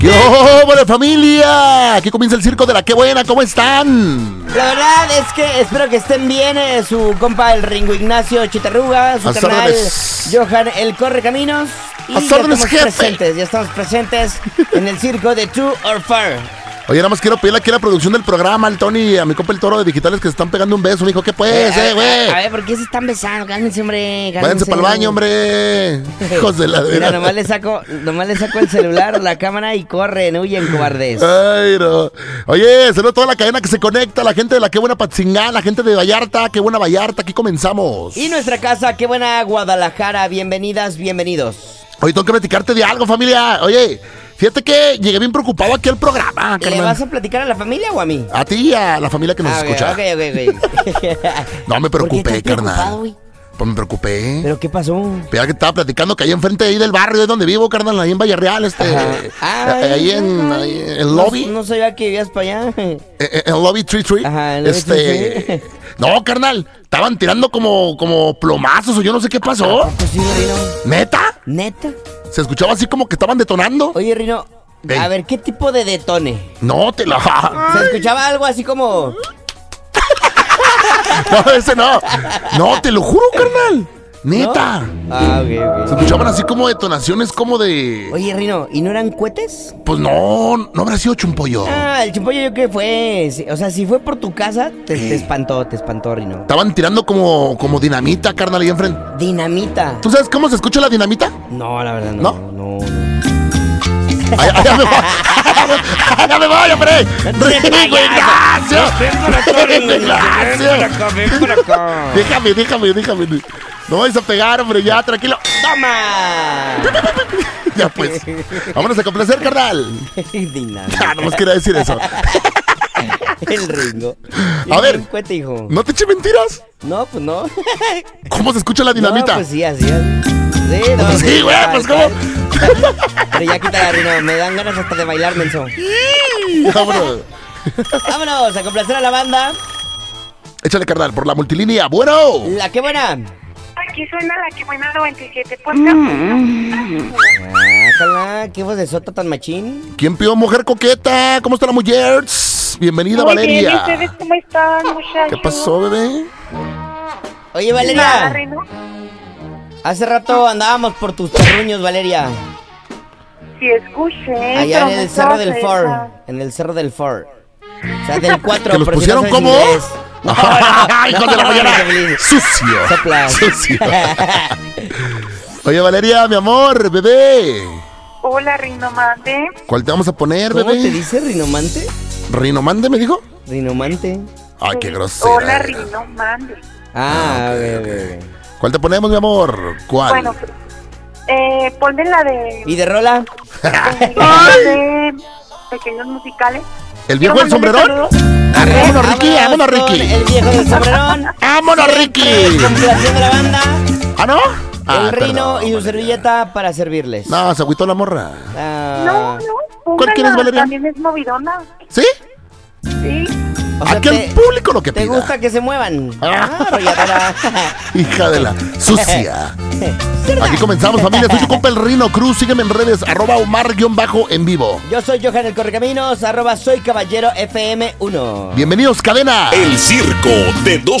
¡Qué hola, familia! Aquí comienza el circo de la Qué Buena, ¿cómo están? La verdad es que espero que estén bien, su compa el Ringo Ignacio Chitarruga, su carnal Johan el Correcaminos. Y ya estamos presentes en el circo de True or Far. Oye, nada más quiero pedirle aquí a la producción del programa, al Tony y a mi compa el Toro de Digitales que se están pegando un beso. Me dijo, ¿qué pues, güey? A ver, ¿por qué se están besando? Cálmense, hombre. Váyanse para el baño, hombre. Hijos de la Mira, nomás le saco el celular o la cámara y corren, huyen, cobardes. Ay, no. Oye, saludo a toda la cadena que se conecta, la gente de la Qué Buena Patzingán, la gente de Vallarta, Qué Buena Vallarta, aquí comenzamos. Y nuestra casa, Qué Buena Guadalajara, bienvenidas, bienvenidos. Oye, tengo que platicarte de algo, familia. Oye, fíjate que llegué bien preocupado aquí al programa, carnal. ¿Le vas a platicar a la familia o a mí? A ti y a la familia que nos escucha. Ok. No, me preocupé, carnal. Wey? Pues me preocupé. ¿Pero qué pasó? Mira que estaba platicando que ahí enfrente ahí del barrio de donde vivo, carnal, ahí en Villarreal, ahí en el lobby. No sabía que vivías para allá. El lobby 33. Ajá, el lobby 33. No, carnal, estaban tirando como plomazos o yo no sé qué pasó. Pues sí, Rino. ¿Neta? Se escuchaba así como que estaban detonando. Oye, Rino, a ver, ¿qué tipo de detone? No, te la... Se escuchaba algo así como... No, ese no. No, te lo juro, carnal. Neta. ¿No? Ok. Se escuchaban así como detonaciones como de... Oye, Rino, ¿y no eran cohetes? Pues no habrá sido Chumpollo. El Chumpollo yo creo que fue... O sea, si fue por tu casa, te espantó, Rino. Estaban tirando como dinamita, carnal, ahí enfrente. ¿Dinamita? ¿Tú sabes cómo se escucha la dinamita? No, la verdad no. ¿No? Ya me voy. Ya me voy, hombre. Ringo Ignacio. Ven por acá. Déjame. No vais a pegar, hombre, ya, tranquilo. ¡Toma! Ya pues. Vámonos a complacer, carnal. Dinamita. No más quería decir eso. El Ringo. A ver. Cuete, hijo. ¿No te eché mentiras? No, pues no. ¿Cómo se escucha la dinamita? No, pues sí, así. Sí, no, sí, güey, pues ¿cómo? Pero ya quítala, Rino, me dan ganas hasta de bailar, menso. Vámonos a complacer a la banda. Échale, carnal, por la multilínea. Bueno. La Qué Buena. Aquí suena la Qué Buena 97. Ojalá, qué voz de sota tan machín. ¿Quién pidió mujer coqueta? ¿Cómo está la mujer? Bienvenida, muy Valeria. Bien, ¿y ustedes cómo están, muchachos? ¿Qué pasó, bebé? Oye, Valeria. Nada, Rino. Hace rato andábamos por tus terruños, Valeria. Sí, escuché. Allá en el cerro del Ford. En el cerro del Ford. O sea, del 4. ¿Que los pusieron si como? ¡Hijo de la mañana! ¡Sucio! Oye, Valeria, mi amor, bebé. Hola, Rinomante. ¿Cuál te vamos a poner, ¿Cómo bebé? te dice Rinomante? ¿Rinomante me dijo? Rinomante. Ay, qué grosera. Hola, Rinomante. Bebé. ¿Cuál te ponemos, mi amor? ¿Cuál? Bueno, ponme la de... ¿Y de rola? de pequeños musicales. ¿El viejo del sombrerón? ¡Vámonos, Ricky! ¡Vámonos, Ricky! El viejo del sombrerón. ¡Vámonos, Ricky! Complaciendo a la banda. ¿Ah, no? El Rino y su servilleta para servirles. No, se agüitó la morra. No. ¿Cuál quieres, Valeria? También es movidona. ¿Sí? Sí. O sea, aquí al público lo que ¿te pida. gusta que se muevan? Arrolladora. Hija de la sucia. Aquí comenzamos, familia. Soy tu compa el Rino Cruz. Sígueme en redes, @Omar_en vivo. Yo soy Johan el Correcaminos, @soy caballero FM1. Bienvenidos, cadena. El circo de dos